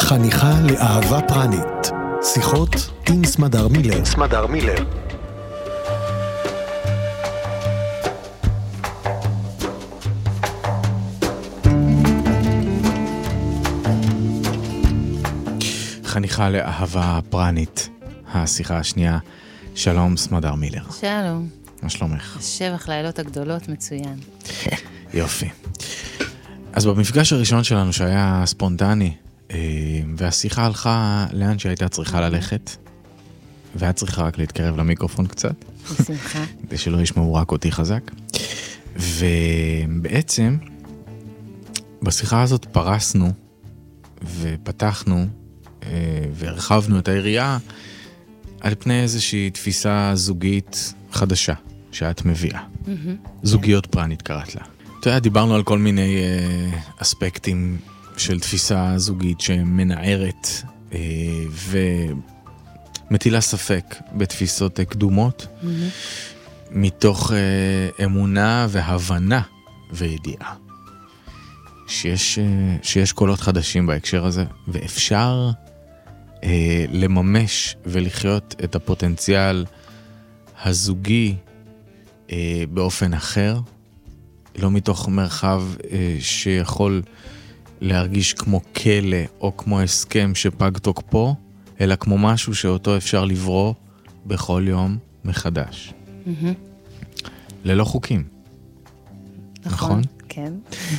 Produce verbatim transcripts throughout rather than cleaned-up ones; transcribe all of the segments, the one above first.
חניכה לאהבה פרנית. שיחות עם סמדר מילר. סמדר מילר. חניכה לאהבה פרנית. השיחה השנייה. שלום סמדר מילר. שלום. מה שלומך? שבח לילות הגדולות מצוין. יופי. אז במפגש הראשון שלנו שהיה ספונטני, והשיחה הלכה לאן שהייתה צריכה ללכת, ואת צריכה רק להתקרב למיקרופון קצת. בשמחה. כדי שלא ישמעו רק אותי חזק. ובעצם, בשיחה הזאת פרסנו, ופתחנו, והרחבנו את היריעה, על פני איזושהי תפיסה זוגית חדשה, שאת מביאה. זוגיות פרנית קראת לה. אתה יודע, דיברנו על כל מיני אספקטים של תפיסה זוגית שמנערת ומטילה ספק בתפיסות קדומות, מתוך אמונה והבנה וידיעה. שיש, שיש קולות חדשים בהקשר הזה, ואפשר לממש ולחיות את הפוטנציאל הזוגי באופן אחר, לא מתוך מרחב שיכול להרגיש כמו כלא או כמו הסכם שפג תוקפו, אלא כמו משהו שאותו אפשר לברוא בכל יום מחדש. Mm-hmm. ללא חוקים. נכון? נכון? כן.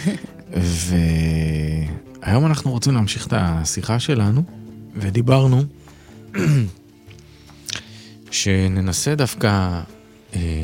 והיום אנחנו רוצים להמשיך את השיחה שלנו, ודיברנו שננסה דווקא אה,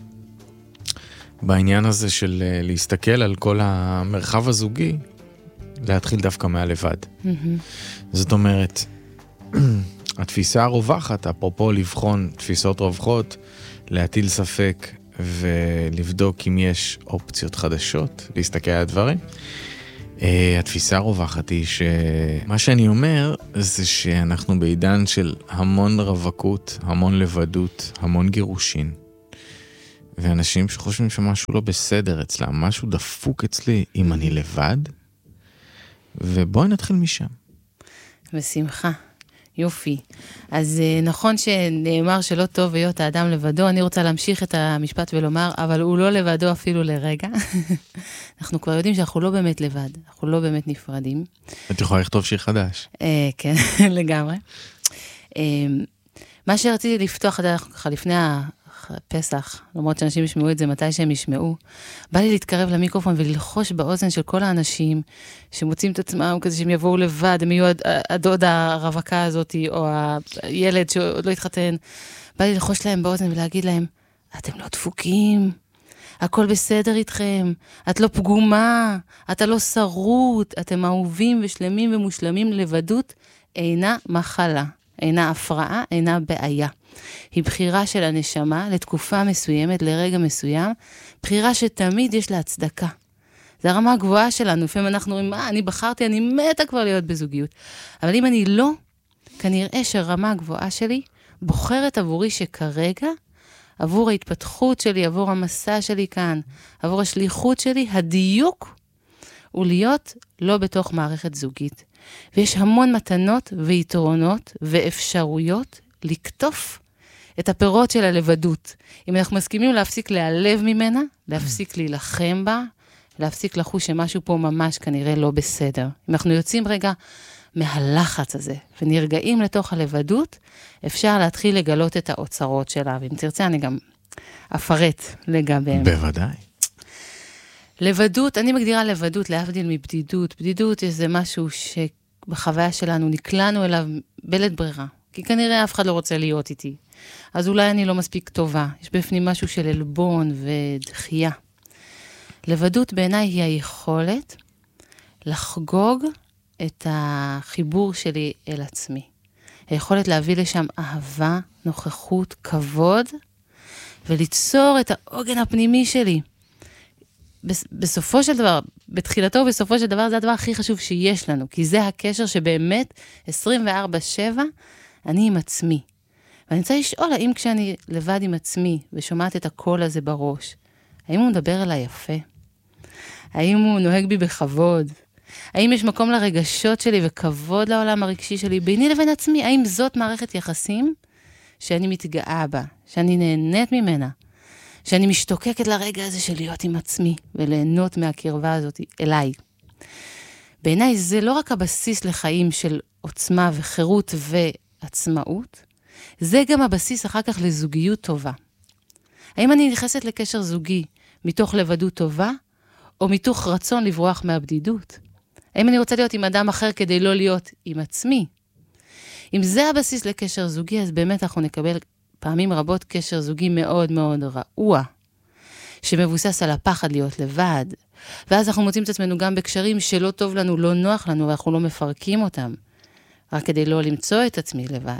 בעניין הזה של אה, להסתכל על כל המרחב הזוגי, להתחיל דווקא מהלבד. Mm-hmm. זאת אומרת, התפיסה הרווחת, אפרופו לבחון תפיסות רווחות, להטיל ספק ולבדוק אם יש אופציות חדשות, להסתכל על הדברים. Uh, התפיסה הרווחת היא שמה שאני אומר זה שאנחנו בעידן של המון רווקות, המון לבדות, המון גירושין. ואנשים שחושבים שמשהו לא בסדר אצלם, משהו דפוק אצלי אם אני לבד. ובואי נתחיל משם. בשמחה. יופי. אז נכון שנאמר שלא טוב להיות האדם לבדו, אני רוצה להמשיך את המשפט ולומר, אבל הוא לא לבדו אפילו לרגע. אנחנו כבר יודעים שאנחנו לא באמת לבד, אנחנו לא באמת נפרדים. את יכולה לכתוב שיר חדש. כן, לגמרי. מה שרציתי לפתוח דרך לפני הפסח, למרות שאנשים ישמעו את זה מתי שהם ישמעו, בא לי להתקרב למיקרופון וללחוש באוזן של כל האנשים שמוצאים את עצמם כזה שהם יבואו לבד, הם יהיו הדוד הרווקה הזאת, או הילד שעוד לא התחתן. בא לי ללחוש להם באוזן ולהגיד להם, אתם לא דפוקים, הכל בסדר איתכם, את לא פגומה, אתה לא שרות, אתם אהובים ושלמים ומושלמים. לבדות אינה מחלה, אינה הפרעה, אינה בעיה. היא בחירה של הנשמה לתקופה מסוימת, לרגע מסוים, בחירה שתמיד יש לה הצדקה. זה הרמה הגבוהה שלנו, לפעמים אנחנו אומרים, מה, אני בחרתי, אני מתה כבר להיות בזוגיות. אבל אם אני לא, כנראה שהרמה הגבוהה שלי בוחרת עבורי שכרגע, עבור ההתפתחות שלי, עבור המסע שלי כאן, עבור השליחות שלי, הדיוק הוא להיות לא בתוך מערכת זוגית. ויש המון מתנות ויתרונות ואפשרויות לקטוף את הפירות של הלבדות. אם אנחנו מסכימים להפסיק להיעלב ממנה, להפסיק להילחם בה, להפסיק לחוש שמשהו פה ממש כנראה לא בסדר. אם אנחנו יוצאים רגע מהלחץ הזה, ונרגעים לתוך הלבדות, אפשר להתחיל לגלות את האוצרות שלה. ואם תרצה, אני גם אפרט לגביהם. בוודאי. לבדות, אני מגדירה לבדות, להבדיל מבדידות. בדידות זה משהו שבחוויה שלנו נקלענו אליו בלית ברירה. כי כנראה אף אחד לא רוצה להיות איתי. אז אולי אני לא מספיק טובה. יש בפנים משהו של אלבון ודחייה. לבדות בעיניי היא היכולת לחגוג את החיבור שלי אל עצמי. היכולת להביא לשם אהבה, נוכחות, כבוד, וליצור את העוגן הפנימי שלי. בסופו של דבר, בתחילתו ובסופו של דבר, זה הדבר הכי חשוב שיש לנו, כי זה הקשר שבאמת עשרים וארבע שבע אני עם עצמי. ואני רוצה לשאול, האם כשאני לבד עם עצמי ושומעת את הקול הזה בראש, האם הוא מדבר אליי יפה? האם הוא נוהג בי בכבוד? האם יש מקום לרגשות שלי וכבוד לעולם הרגשי שלי ביני לבין עצמי? האם זאת מערכת יחסים שאני מתגאה בה, שאני נהנית ממנה, שאני משתוקקת לרגע הזה של להיות עם עצמי וליהנות מהקרבה הזאת אליי? בעיניי זה לא רק הבסיס לחיים של עוצמה וחירות ועצמאות, זה גם הבסיס אחר כך לזוגיות טובה. האם אני נכנסת לקשר זוגי מתוך לבדות טובה, או מתוך רצון לברוח מהבדידות? האם אני רוצה להיות עם אדם אחר כדי לא להיות עם עצמי? אם זה הבסיס לקשר זוגי, אז באמת אנחנו נקבל פעמים רבות קשר זוגי מאוד מאוד רעוע, שמבוסס על הפחד להיות לבד, ואז אנחנו מוצאים את עצמנו גם בקשרים שלא טוב לנו, לא נוח לנו, ואנחנו לא מפרקים אותם, רק כדי לא למצוא את עצמי לבד.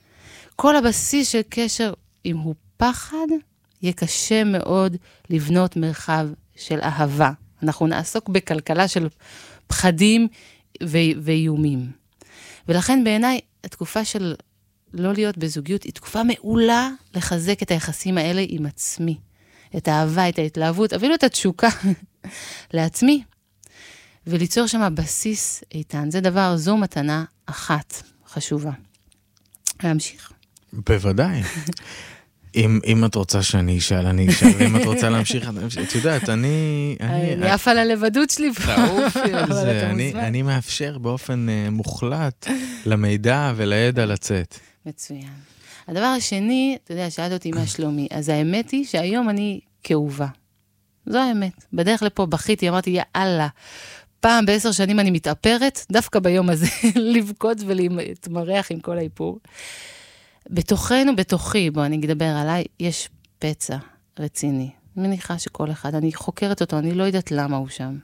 כל הבסיס של קשר, אם הוא פחד, יהיה קשה מאוד לבנות מרחב של אהבה. אנחנו נעסוק בכלכלה של פחדים ו- ואיומים. ולכן בעיניי, התקופה של לא להיות בזוגיות, היא תקופה מעולה לחזק את היחסים האלה עם עצמי. את האהבה, את ההתלהבות, אפילו את התשוקה לעצמי. וליצור שם בסיס איתן. זה דבר, זו מתנה אחת חשובה. להמשיך. בוודאי. אם, אם את רוצה שאני אשאל, אני אשאל, ואם את רוצה להמשיך, את יודעת, אני... אני עף על הלבדות שלי פה. תעופי על זה, אני, אני מאפשר באופן uh, מוחלט למידע ולידע לצאת. מצוין. הדבר השני, אתה יודע, שאלת אותי מה שלומי, אז האמת היא שהיום אני כאובה. זו האמת. בדרך לפה בכיתי, אמרתי, יאללה, פעם בעשר שנים אני מתאפרת, דווקא ביום הזה, לבכות ולהתמרח עם כל האיפור. בתוכנו, בתוכי, בוא אני אדבר עליי, יש פצע רציני. אני מניחה שכל אחד, אני חוקרת אותו, אני לא יודעת למה הוא שם.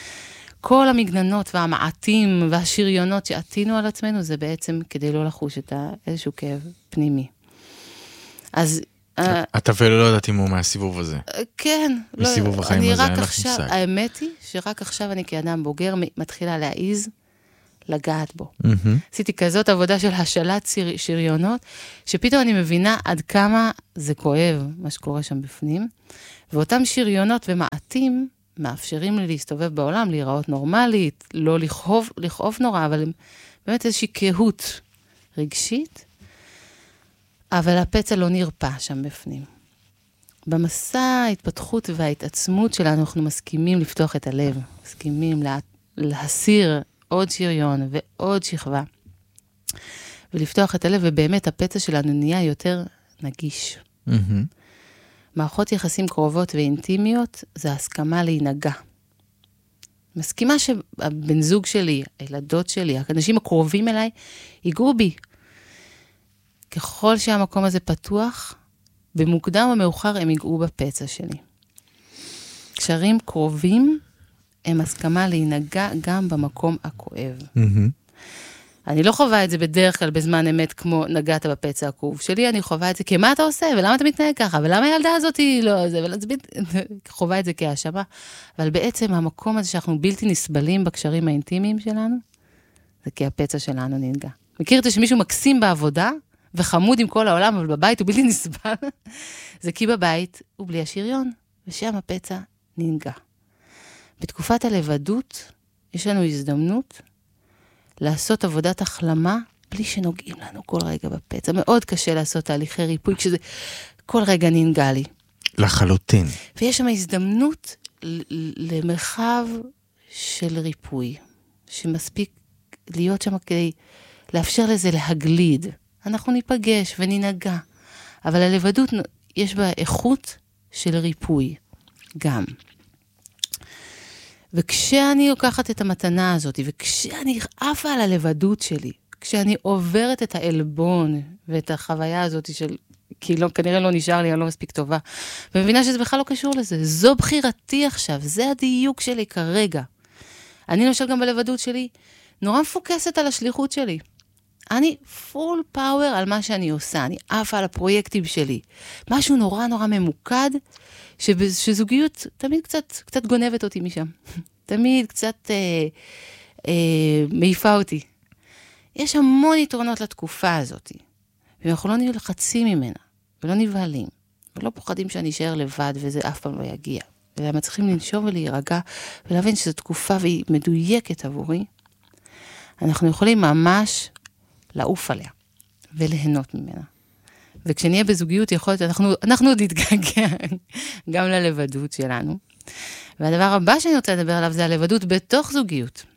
כל המגננות והמעטים והשריונות שעטינו על עצמנו, זה בעצם כדי לא לחוש את איזשהו כאב פנימי. אז... את אפילו לא יודעת אם הוא מהסיבוב הזה. כן. מסיבוב החיים הזה, אין לך מושג. האמת היא שרק עכשיו אני כאדם בוגר מתחילה להעיז לגעת בו. עשיתי כזאת עבודה של השאלת שריונות, שפתאום אני מבינה עד כמה זה כואב, מה שקורה שם בפנים, ואותם שריונות ומעטים מאפשרים לי להסתובב בעולם, להיראות נורמלית, לא לכאוב, לכאוב נורא, אבל באמת איזושהי קהות רגשית, אבל הפצע לא נרפא שם בפנים. במסע ההתפתחות וההתעצמות שלנו, אנחנו מסכימים לפתוח את הלב, מסכימים לה, להסיר עוד שריון ועוד שכבה, ולפתוח את הלב, ובאמת הפצע שלנו נהיה יותר נגיש. Mm-hmm. מערכות יחסים קרובות ואינטימיות, זה הסכמה להינגע. מסכימה שהבן זוג שלי, הילדות שלי, האנשים הקרובים אליי, ייגעו בי. ככל שהמקום הזה פתוח, במוקדם או מאוחר הם ייגעו בפצע שלי. קשרים קרובים, הם הסכמה להינגע גם במקום הכואב. Mm-hmm. אני לא חווה את זה בדרך כלל בזמן אמת, כמו נגעת בפצע הכאוב שלי, אני חווה את זה כמה אתה עושה, ולמה אתה מתנהג ככה, ולמה הילדה הזאת היא לא זה, חווה את זה כהאשמה, אבל בעצם המקום הזה שאנחנו בלתי נסבלים בקשרים האינטימיים שלנו, זה כי הפצע שלנו ננגע. מכיר את זה שמישהו מקסים בעבודה, וחמוד עם כל העולם, אבל בבית הוא בלתי נסבל, זה כי בבית הוא בלי השריון, ושם הפצע ננגע. בתקופת הלבדות, יש לנו הזדמנות לעשות עבודת החלמה, בלי שנוגעים לנו כל רגע בפצע. מאוד קשה לעשות תהליכי ריפוי, כשזה כל רגע ננגע לי. לחלוטין. ויש שם הזדמנות למרחב של ריפוי, שמספיק להיות שם כדי לאפשר לזה להגליד. אנחנו ניפגש וננגע, אבל הלבדות יש בה איכות של ריפוי, גם. וכשאני לוקחת את המתנה הזאת, וכשאני עפה על הלבדות שלי, כשאני עוברת את העלבון ואת החוויה הזאת של, כי לא, כנראה לא נשאר לי, אני לא מספיק טובה, ומבינה שזה בכלל לא קשור לזה. זו בחירתי עכשיו, זה הדיוק שלי כרגע. אני למשל גם בלבדות שלי, נורא מפוקסת על השליחות שלי. אני פול פאוור על מה שאני עושה, אני עפה על הפרויקטים שלי. משהו נורא נורא ממוקד, שזוגיות תמיד קצת, קצת גונבת אותי משם. תמיד קצת אה, אה, מעיפה אותי. יש המון יתרונות לתקופה הזאת, ואנחנו לא נלחצים ממנה, ולא נבהלים, ולא פוחדים שאני אשאר לבד, וזה אף פעם לא יגיע. והם צריכים לנשום ולהירגע, ולהבין שזו תקופה והיא מדויקת עבורי, אנחנו יכולים ממש לעוף עליה, וליהנות ממנה. וכשנהיה בזוגיות, יכול להיות, אנחנו, אנחנו עוד נתגעגע גם ללבדות שלנו. והדבר הבא שאני רוצה לדבר עליו, זה הלבדות בתוך זוגיות.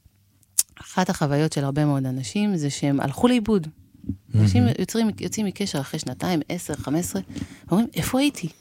אחת החוויות של הרבה מאוד אנשים, זה שהם הלכו לאיבוד. אנשים יוצרים, יוצאים מקשר אחרי שנתיים, עשר, חמש עשרה, ואומרים, איפה הייתי?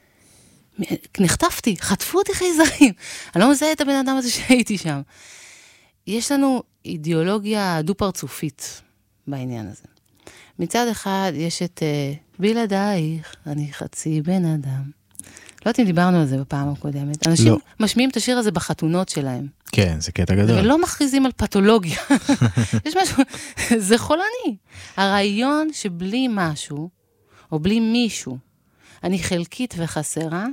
נחטפתי, חטפו אותי חייזרים. אני לא מזהה את הבן אדם הזה שהייתי שם. יש לנו אידיאולוגיה דו-פרצופית בעניין הזה. מצד אחד יש את uh, בלעדייך, אני חצי בן אדם. לא יודעת אם דיברנו על זה בפעם הקודמת. אנשים לא. משמיעים את השיר הזה בחתונות שלהם. כן, זה קטע גדול. ולא מכריזים על פתולוגיה. יש משהו, זה חולני. הרעיון שבלי משהו, או בלי מישהו, אני חלקית וחסרה,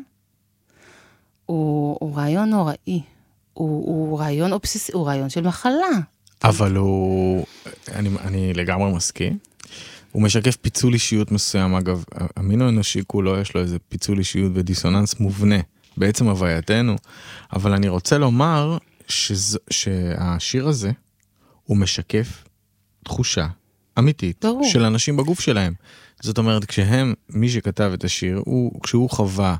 הוא, הוא רעיון נוראי. הוא, הוא רעיון אובססי, הוא רעיון של מחלה. אבל הוא, אני, אני לגמרי מסכים. הוא משקף פיצול אישיות מסוים, אגב, המין האנושי כולו יש לו איזה פיצול אישיות ודיסוננס מובנה, בעצם הווייתנו, אבל אני רוצה לומר שז, שהשיר הזה, הוא משקף תחושה אמיתית ברור. של אנשים בגוף שלהם. זאת אומרת, כשהם, מי שכתב את השיר, הוא, כשהוא חווה,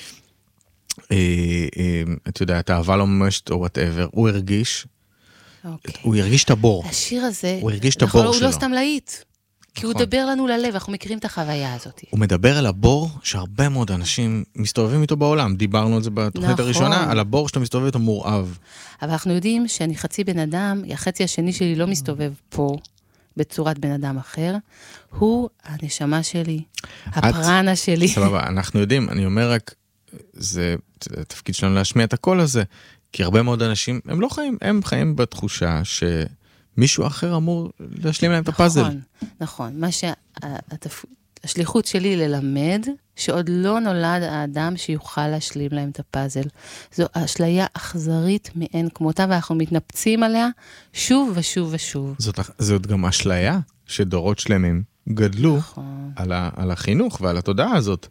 אה, אה, את יודעת, אהבה לא ממשת או whatever, הוא הרגיש, okay. הוא הרגיש את הבור. השיר הזה, הוא הרגיש את הבור הוא שלו. לא סתם להיט. כי הוא מדבר לנו ללב, אנחנו מכירים את החוויה הזאת. הוא מדבר על הבור שהרבה מאוד אנשים מסתובבים איתו בעולם. דיברנו על זה בתוכנית הראשונה, על הבור שאתה מסתובב איתו מורעב. אבל אנחנו יודעים שאני חצי בן אדם, החצי השני שלי לא מסתובב פה, בצורת בן אדם אחר. הוא הנשמה שלי, הפרנה שלי. סבבה, אנחנו יודעים, אני אומר רק, זה התפקיד שלנו להשמיע את הקול הזה, כי הרבה מאוד אנשים, הם לא חיים, הם חיים בתחושה ש... מישהו אחר אמור להשלים להם את הפאזל. נכון, נכון. מה שהשליחות שלי ללמד, שעוד לא נולד האדם שיוכל להשלים להם את הפאזל. זו אשליה אכזרית מאין כמותה, ואנחנו מתנפצים עליה שוב ושוב ושוב. זאת, זאת גם אשליה שדורות שלמים גדלו נכון. על, ה, על החינוך ועל התודעה הזאת.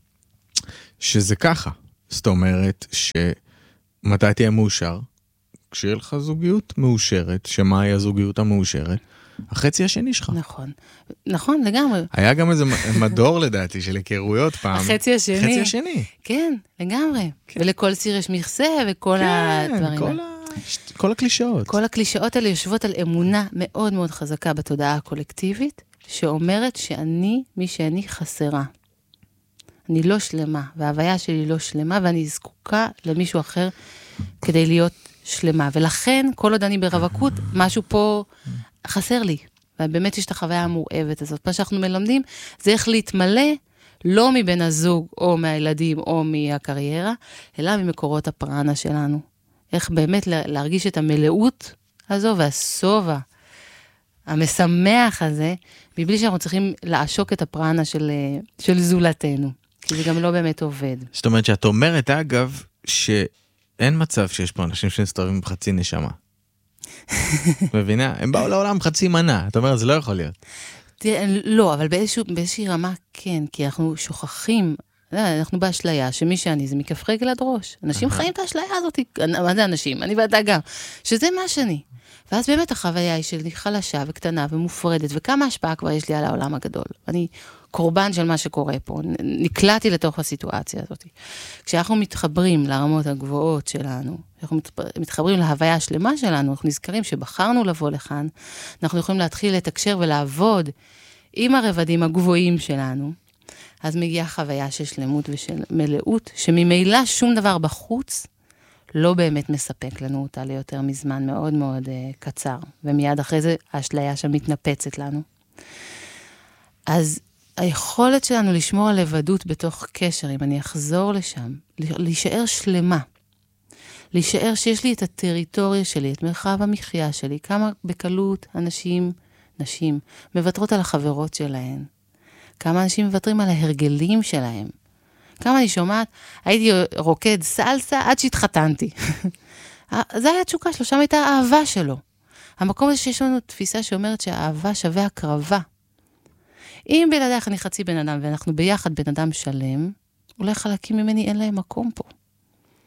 שזה ככה. זאת אומרת שמתי תהיה מאושר? כשיהיה לך זוגיות מאושרת, שמהי הזוגיות המאושרת, החצי השני שלך. נכון, נכון, לגמרי. היה גם איזה מדור לדעתי של היכרויות פעם. החצי השני. החצי השני. כן, לגמרי. כן. ולכל סיר יש מכסה וכל כן, הדברים. כל, ה... כל הקלישאות. כל הקלישאות האלה יושבות על אמונה מאוד מאוד חזקה בתודעה הקולקטיבית, שאומרת שאני, מי שאני חסרה. אני לא שלמה, וההוויה שלי לא שלמה, ואני זקוקה למישהו אחר כדי להיות שלמה, ולכן כל עוד אני ברווקות, משהו פה חסר לי, ובאמת יש את החוויה המורעבת הזאת. מה שאנחנו מלמדים, זה איך להתמלא, לא מבן הזוג, או מהילדים, או מהקריירה, אלא ממקורות הפרנה שלנו. איך באמת להרגיש את המלאות הזו, והסובה, המשמח הזה, מבלי שאנחנו צריכים לעשוק את הפרנה של, של זולתנו, כי זה גם לא באמת עובד. זאת אומרת שאת אומרת, אגב, ש... אין מצב שיש פה אנשים שמסתובבים בחצי נשמה. מבינה? הם באו לעולם חצי מנה. אתה אומר, זה לא יכול להיות. תראה, לא, אבל באיזשהו, באיזושהי רמה כן, כי אנחנו שוכחים, אנחנו באשליה, שמי שאני זה מכף רגל עד ראש. אנשים חיים את האשליה הזאת, מה זה אנשים? אני ואתה גם. שזה מה שאני. ואז באמת החוויה היא שלי חלשה וקטנה ומופרדת, וכמה השפעה כבר יש לי על העולם הגדול. אני קורבן של מה שקורה פה, נקלעתי לתוך הסיטואציה הזאת. כשאנחנו מתחברים לרמות הגבוהות שלנו, אנחנו מתחברים להוויה השלמה שלנו, אנחנו נזכרים שבחרנו לבוא לכאן, אנחנו יכולים להתחיל לתקשר ולעבוד עם הרבדים הגבוהים שלנו, אז מגיעה חוויה של שלמות ושל מלאות, שממילא שום דבר בחוץ לא באמת מספק לנו אותה ליותר מזמן מאוד מאוד uh, קצר, ומיד אחרי זה האשליה שם מתנפצת לנו. אז היכולת שלנו לשמור על לבדות בתוך קשר, אם אני אחזור לשם, להישאר שלמה, להישאר שיש לי את הטריטוריה שלי, את מרחב המחיה שלי, כמה בקלות אנשים, נשים, מבטרות על החברות שלהן, כמה אנשים מבטרים על ההרגלים שלהם, כמה אני שומעת, הייתי רוקד סלסה עד שהתחתנתי. זה היה התשוקה שלו, שם הייתה האהבה שלו. המקום הזה שיש לנו תפיסה שאומרת שהאהבה שווה הקרבה. אם בלעדיך אני חצי בן אדם, ואנחנו ביחד בן אדם שלם, אולי חלקים ממני אין להם מקום פה.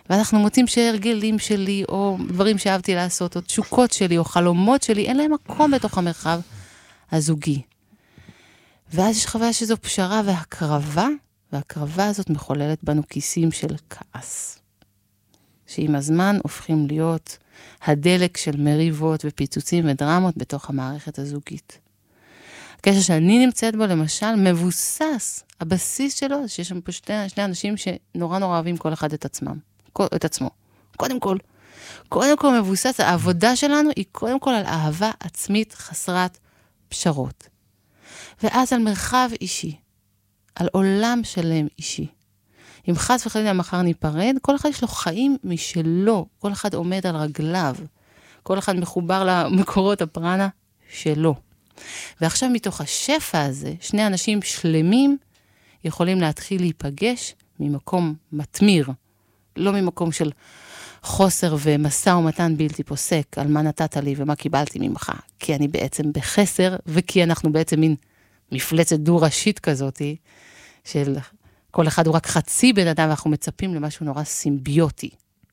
ואנחנו מוצאים שהרגלים שלי, או דברים שאהבתי לעשות, או תשוקות שלי, או חלומות שלי, אין להם מקום בתוך המרחב הזוגי. ואז יש חוויה שזו פשרה והקרבה, והקרבה הזאת מחוללת בנו כיסים של כעס. שעם הזמן הופכים להיות הדלק של מריבות ופיצוצים ודרמות בתוך המערכת הזוגית. הקשר שאני נמצאת בו, למשל, מבוסס. הבסיס שלו, שיש שם פה שני, שני אנשים שנורא נורא אוהבים כל אחד את עצמם. את עצמו. קודם כל, קודם כל מבוסס, העבודה שלנו היא קודם כל על אהבה עצמית חסרת פשרות. ואז על מרחב אישי, על עולם שלם אישי. אם חס וחלילה מחר ניפרד, כל אחד יש לו חיים משלו, כל אחד עומד על רגליו, כל אחד מחובר למקורות הפרנה שלו. ועכשיו מתוך השפע הזה, שני אנשים שלמים יכולים להתחיל להיפגש ממקום מתמיר, לא ממקום של חוסר ומסע ומתן בלתי פוסק, על מה נתת לי ומה קיבלתי ממך, כי אני בעצם בחסר, וכי אנחנו בעצם מין מפלצת דו-ראשית כזאת, של כל אחד הוא רק חצי בן אדם, ואנחנו מצפים למשהו נורא סימביוטי,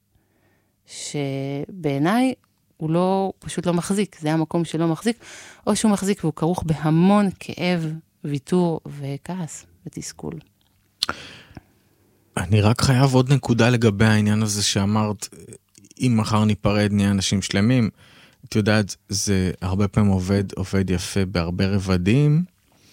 שבעיניי הוא לא, פשוט לא מחזיק, זה המקום שלא מחזיק, או שהוא מחזיק והוא כרוך בהמון כאב, ויתור וכעס ותסכול. אני רק חייב עוד נקודה לגבי העניין הזה שאמרת, אם מחר ניפרד נהיה אנשים שלמים, את יודעת, זה הרבה פעמים עובד, עובד יפה בהרבה רבדים,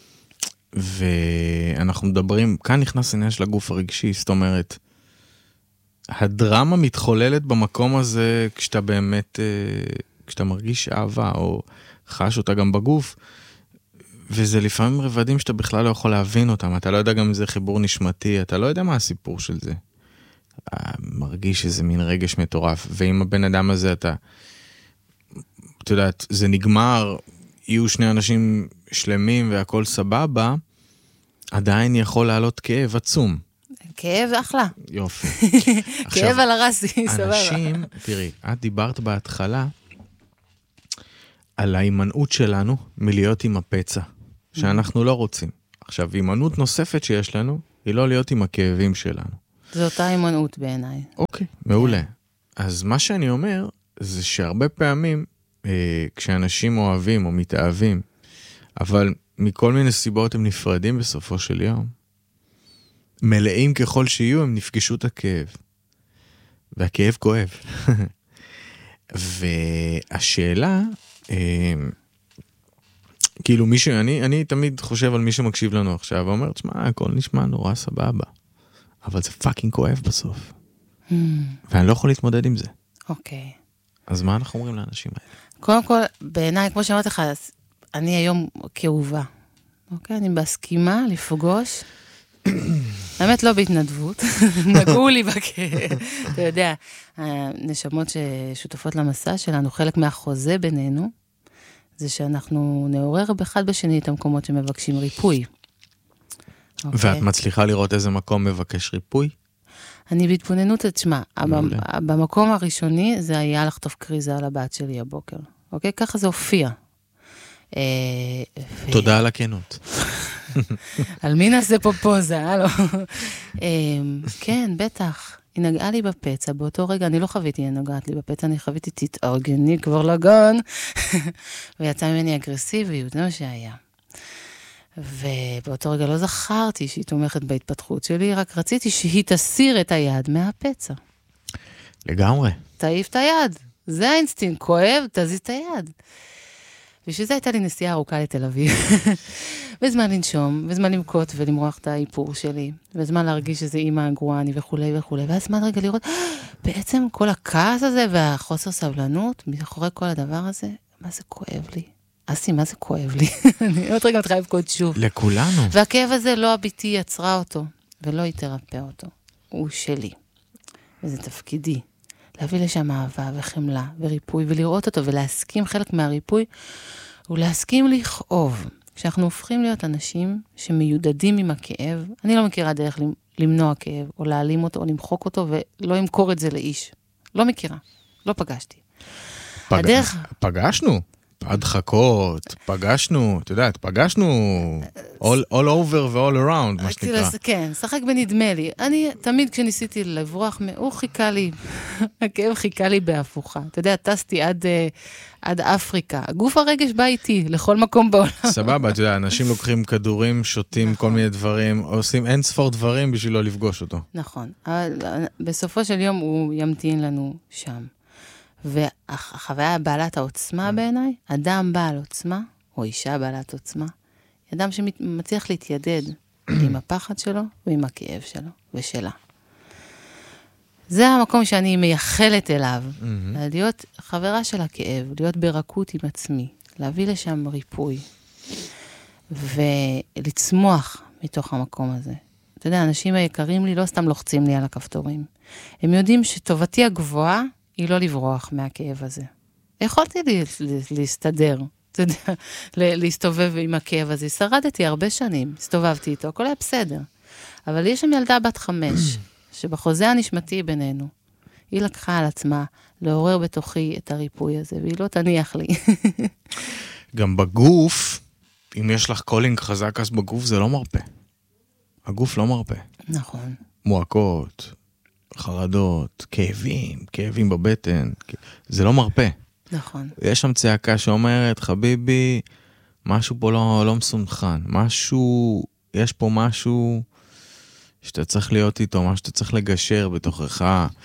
ואנחנו מדברים, כאן נכנס עניין של הגוף הרגשי, זאת אומרת, הדרמה מתחוללת במקום הזה, כשאתה באמת, כשאתה מרגיש אהבה, או חש אותה גם בגוף, וזה לפעמים רבדים שאתה בכלל לא יכול להבין אותם, אתה לא יודע גם אם זה חיבור נשמתי, אתה לא יודע מה הסיפור של זה. מרגיש איזה מין רגש מטורף, ועם הבן אדם הזה אתה, אתה יודעת, זה נגמר, יהיו שני אנשים שלמים והכל סבבה, עדיין יכול לעלות כאב עצום. כאב אחלה. יופי. כאב על הרסי, סבבה. אנשים, תראי, את דיברת בהתחלה, על ההימנעות שלנו מלהיות עם הפצע, שאנחנו לא רוצים. עכשיו, הימנעות נוספת שיש לנו, היא לא להיות עם הכאבים שלנו. זו אותה הימנעות בעיניי. אוקיי, מעולה. אז מה שאני אומר, זה שהרבה פעמים, אה, כשאנשים אוהבים או מתאהבים, אבל מכל מיני סיבות הם נפרדים בסופו של יום, מלאים ככל שיהיו, הם נפגשו את הכאב. והכאב כואב. והשאלה, כאילו מישהו, אני, אני תמיד חושב על מי שמקשיב לנו עכשיו, ואומר, תשמע, הכל נשמע נורא סבבה, אבל זה פאקינג כואב בסוף. Mm. ואני לא יכול להתמודד עם זה. אוקיי. Okay. אז מה אנחנו אומרים לאנשים האלה? קודם כל, בעיניי, כמו שאמרתי לך, אני היום כאובה. אוקיי? אני בהסכימה לפגוש, באמת לא בהתנדבות, נגעו לי בכאב. אתה יודע, הנשמות ששותפות למסע שלנו, חלק מהחוזה בינינו, זה שאנחנו נעורר באחד בשני את המקומות שמבקשים ריפוי. ואת מצליחה לראות איזה מקום מבקש ריפוי? אני בהתבוננות את שמה. במקום הראשוני זה היה לחטוף קריזה על הבת שלי הבוקר. אוקיי? ככה זה הופיע. תודה על הכנות. על מי נעשה פה פוזה, הלו? כן, בטח. היא נגעה לי בפצע, באותו רגע אני לא חוויתי, היא נגעת לי בפצע, אני חוויתי תתארגני כבר לגן, ויצא ממני אגרסיביות, זה מה שהיה. ובאותו רגע לא זכרתי שהיא תומכת בהתפתחות שלי, רק רציתי שהיא תסיר את היד מהפצע. לגמרי. תעיף את היד, זה האינסטינקט, כואב, תזיז את היד. בשביל זה הייתה לי נסיעה ארוכה לתל אביב. וזמן לנשום, וזמן למקוט ולמרוח את האיפור שלי, וזמן להרגיש שזה אימא גרועה אני וכו' וכו', ואז זמן רגע לראות, בעצם כל הכעס הזה והחוסר סבלנות, מאחורי כל הדבר הזה, מה זה כואב לי? אסי, מה זה כואב לי? אני עוד רגע מתחילה לבכות שוב. לכולנו. והכאב הזה לא הביתי יצרה אותו, ולא יתרפא אותו. הוא שלי. וזה תפקידי. להביא לשם אהבה וחמלה וריפוי, ולראות אותו, ולהסכים חלק מהריפוי, ולהסכים לכאוב. כשאנחנו הופכים להיות אנשים שמיודדים עם הכאב, אני לא מכירה דרך למנוע כאב, או להעלים אותו, או למחוק אותו, ולא אמכור את זה לאיש. לא מכירה. לא פגשתי. פג... הדרך... פגשנו. הדחקות, פגשנו, את יודעת, פגשנו all, all over ו-all around, מה שנקרא. כן, שחק בנדמה לי. אני תמיד כשניסיתי לברוח, הוא חיכה לי, הכאב חיכה לי בהפוכה. אתה יודע, טסתי עד, עד אפריקה. גוף הרגש בא איתי, לכל מקום בעולם. סבבה, אתה יודע, אנשים לוקחים כדורים, שותים כל מיני דברים, עושים אין ספור דברים בשביל לא לפגוש אותו. נכון. בסופו של יום הוא ימתין לנו שם. והחוויה בעלת העוצמה בעיניי, אדם בעל עוצמה, או אישה בעלת עוצמה, אדם שמצליח להתיידד עם הפחד שלו ועם הכאב שלו ושלה. זה המקום שאני מייחלת אליו, להיות חברה של הכאב, להיות ברכות עם עצמי, להביא לשם ריפוי, ולצמוח מתוך המקום הזה. אתה יודע, האנשים היקרים לי לא סתם לוחצים לי על הכפתורים. הם יודעים שטובתי הגבוהה, היא לא לברוח מהכאב הזה. יכולתי לי, לי, להסתדר, אתה יודע, להסתובב עם הכאב הזה. שרדתי הרבה שנים, הסתובבתי איתו, הכל היה בסדר. אבל יש שם ילדה בת חמש, שבחוזה הנשמתי בינינו, היא לקחה על עצמה לעורר בתוכי את הריפוי הזה, והיא לא תניח לי. גם בגוף, אם יש לך קולינג חזק, אז בגוף זה לא מרפא. הגוף לא מרפא. נכון. מועקות, חרדות, כאבים, כאבים בבטן, זה לא מרפא. נכון. יש שם צעקה שאומרת, חביבי, משהו פה לא, לא מסונכן, משהו, יש פה משהו שאתה צריך להיות איתו, משהו שאתה צריך לגשר בתוכך.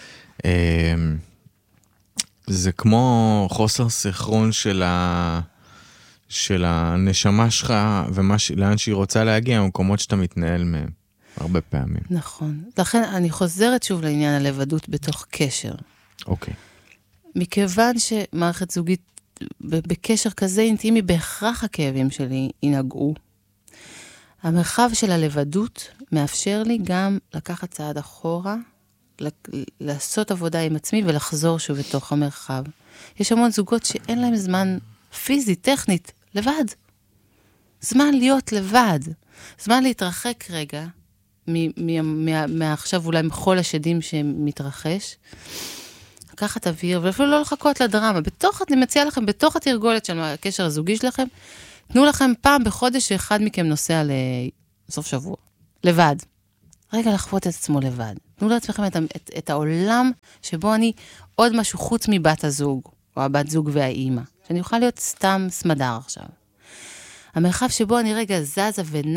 זה כמו חוסר סכרון של, ה... של הנשמה שלך, ולאן שהיא רוצה להגיע, המקומות שאתה מתנהל מהם. הרבה פעמים. נכון. לכן אני חוזרת שוב לעניין הלבדות בתוך קשר. אוקיי. מכיוון שמערכת זוגית בקשר כזה אינטימי, בהכרח הכאבים שלי ינגעו. המרחב של הלבדות מאפשר לי גם לקחת צעד אחורה, לעשות עבודה עם עצמי ולחזור שוב בתוך המרחב. יש המון זוגות שאין להם זמן פיזי, טכנית, לבד. זמן להיות לבד. זמן להתרחק רגע, מעכשיו אולי מכל השדים שמתרחש, לקחת אוויר, ואפילו לא לחכות לדרמה. בתוך, אני מציעה לכם, בתוך התרגולת של הקשר הזוגי שלכם, תנו לכם פעם בחודש שאחד מכם נוסע לסוף שבוע, לבד. רגע לחוות את עצמו לבד. תנו לעצמכם את, את, את העולם שבו אני עוד משהו חוץ מבת הזוג, או הבת זוג והאימא. שאני אוכל להיות סתם סמדר עכשיו. המרחב שבו אני רגע זזה ונע,